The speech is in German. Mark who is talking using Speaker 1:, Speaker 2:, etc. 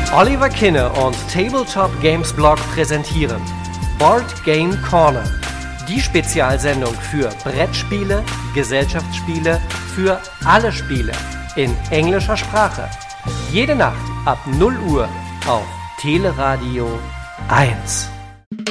Speaker 1: Oliver Kinne und Tabletop Games Blog präsentieren Board Game Corner, die Spezialsendung für Brettspiele, Gesellschaftsspiele, für alle Spiele in englischer Sprache. Jede Nacht ab 0 Uhr auf Teleradio 1.